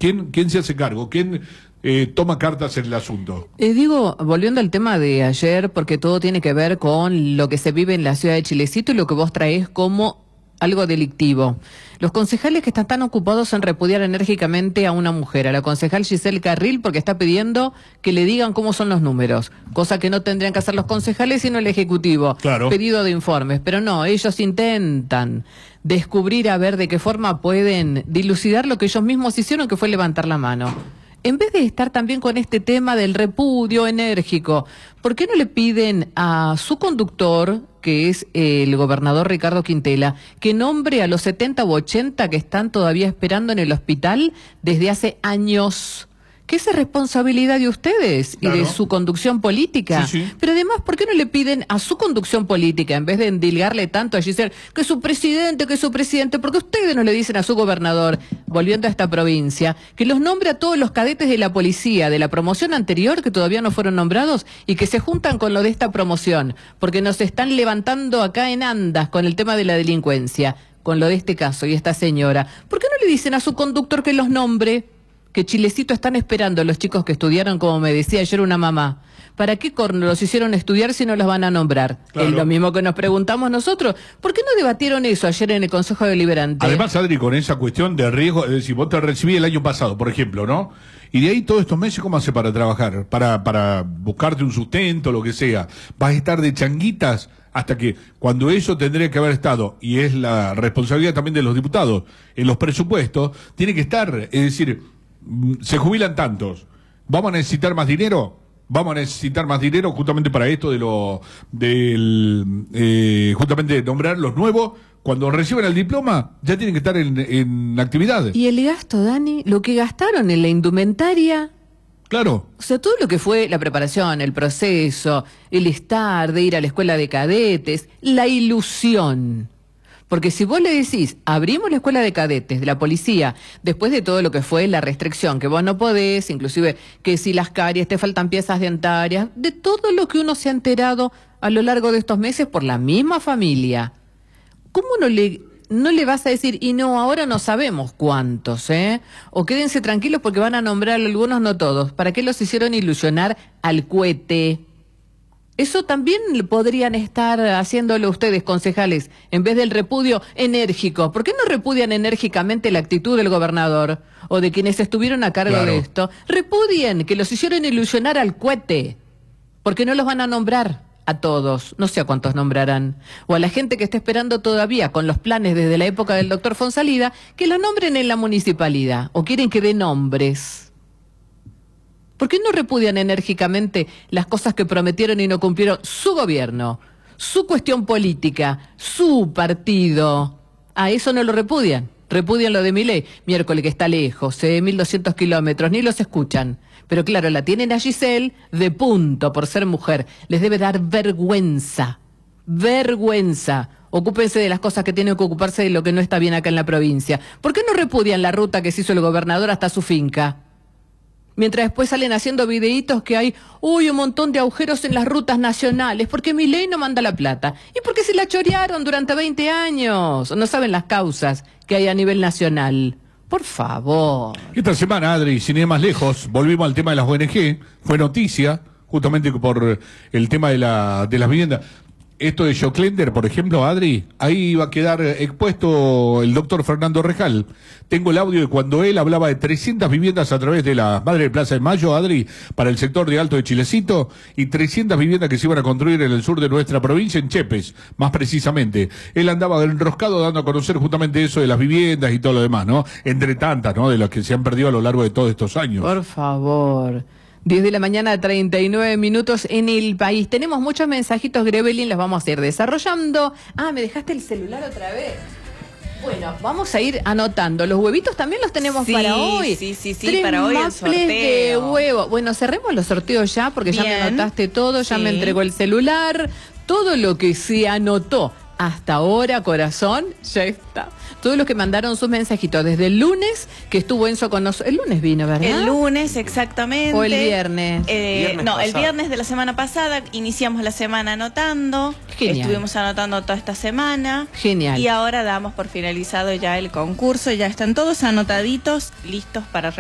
¿Quién se hace cargo? ¿Quién toma cartas en el asunto? Digo, volviendo al tema de ayer, porque todo tiene que ver con lo que se vive en la ciudad de Chilecito y lo que vos traés como algo delictivo. Los concejales que están tan ocupados en repudiar enérgicamente a una mujer, a la concejal Giselle Carril, porque está pidiendo que le digan cómo son los números, cosa que no tendrían que hacer los concejales sino el Ejecutivo. Claro. Pedido de informes, pero no, ellos intentan descubrir a ver de qué forma pueden dilucidar lo que ellos mismos hicieron, que fue levantar la mano. En vez de estar también con este tema del repudio enérgico, ¿por qué no le piden a su conductor, que es el gobernador Ricardo Quintela, que nombre a los 70 u 80 que están todavía esperando en el hospital desde hace años? Que esa es responsabilidad de ustedes y de su conducción política. Sí, sí. Pero además, ¿por qué no le piden a su conducción política, en vez de endilgarle tanto a Giselle, que su presidente, porque ustedes no le dicen a su gobernador, volviendo a esta provincia, que los nombre a todos los cadetes de la policía, de la promoción anterior, que todavía no fueron nombrados, y que se juntan con lo de esta promoción, porque nos están levantando acá en andas con el tema de la delincuencia, con lo de este caso y esta señora? ¿Por qué no le dicen a su conductor que los nombre? Que Chilecito están esperando los chicos que estudiaron, como me decía ayer una mamá. ¿Para qué los hicieron estudiar si no los van a nombrar? Claro. Es lo mismo que nos preguntamos nosotros. ¿Por qué no debatieron eso ayer en el Consejo Deliberante? Además, Adri, con esa cuestión de riesgo, es decir, vos te recibí el año pasado, por ejemplo, ¿no? Y de ahí todos estos meses, ¿cómo hace para trabajar? Para buscarte un sustento, lo que sea. Vas a estar de changuitas hasta que, cuando eso tendría que haber estado, y es la responsabilidad también de los diputados, en los presupuestos, tiene que estar, es decir, se jubilan tantos, ¿vamos a necesitar más dinero? Vamos a necesitar más dinero justamente para esto justamente de nombrar los nuevos. Cuando reciban el diploma ya tienen que estar en actividad. ¿Y el gasto, Dani? ¿Lo que gastaron en la indumentaria? Claro. O sea, todo lo que fue la preparación, el proceso, el estar, de ir a la escuela de cadetes, la ilusión. Porque si vos le decís, abrimos la escuela de cadetes de la policía, después de todo lo que fue la restricción, que vos no podés, inclusive que si las caries, te faltan piezas dentarias, de todo lo que uno se ha enterado a lo largo de estos meses por la misma familia, ¿cómo no le vas a decir, y no, ahora no sabemos cuántos, o quédense tranquilos porque van a nombrar algunos, no todos? ¿Para qué los hicieron ilusionar al cohete? Eso también podrían estar haciéndolo ustedes, concejales, en vez del repudio enérgico. ¿Por qué no repudian enérgicamente la actitud del gobernador o de quienes estuvieron a cargo de esto? Repudien que los hicieron ilusionar al cohete, porque no los van a nombrar a todos, no sé a cuántos nombrarán, o a la gente que está esperando todavía con los planes desde la época del doctor Fonsalida, que lo nombren en la municipalidad, o quieren que dé nombres. ¿Por qué no repudian enérgicamente las cosas que prometieron y no cumplieron su gobierno, su cuestión política, su partido? A eso no lo repudian. Repudian lo de Milei, miércoles que está lejos, 1.200 kilómetros, ni los escuchan. Pero claro, la tienen a Giselle de punto por ser mujer. Les debe dar vergüenza. Vergüenza. Ocúpense de las cosas que tienen que ocuparse de lo que no está bien acá en la provincia. ¿Por qué no repudian la ruta que se hizo el gobernador hasta su finca? Mientras después salen haciendo videitos que hay, un montón de agujeros en las rutas nacionales, porque Milei no manda la plata. Y porque se la chorearon durante 20 años. No saben las causas que hay a nivel nacional. Por favor. Esta semana, Adri, sin ir más lejos, volvimos al tema de las ONG. Fue noticia, justamente por el tema de las viviendas. Esto de Joclender, por ejemplo, Adri, ahí va a quedar expuesto el doctor Fernando Rejal. Tengo el audio de cuando él hablaba de 300 viviendas a través de la Madre de Plaza de Mayo, Adri, para el sector de Alto de Chilecito, y 300 viviendas que se iban a construir en el sur de nuestra provincia, en Chepes, más precisamente. Él andaba enroscado dando a conocer justamente eso de las viviendas y todo lo demás, ¿no? Entre tantas, ¿no? De las que se han perdido a lo largo de todos estos años. Por favor. 10 de la mañana, 39 minutos en el país. Tenemos muchos mensajitos, Grevelin, los vamos a ir desarrollando. Me dejaste el celular otra vez. Bueno, vamos a ir anotando. Los huevitos también los tenemos para hoy. Sí, 3 para hoy el maples sorteo. de huevo. Bueno, cerremos los sorteos ya, porque Bien. ya me anotaste todo, ya me entregó el celular. Todo lo que se anotó hasta ahora, corazón, ya está. Todos los que mandaron sus mensajitos desde el lunes, que estuvo Enzo con nosotros. El lunes vino, ¿verdad? El lunes, exactamente. ¿O el viernes? El viernes de la semana pasada. Iniciamos la semana anotando. Genial. Estuvimos anotando toda esta semana. Genial. Y ahora damos por finalizado ya el concurso. Ya están todos anotaditos, listos para